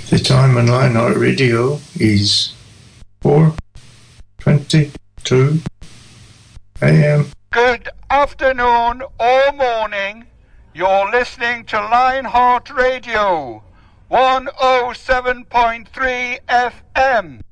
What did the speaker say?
The time on Lionheart Radio is 4:22 a.m. Good afternoon or morning. You're listening to Lionheart Radio, 107.3 FM.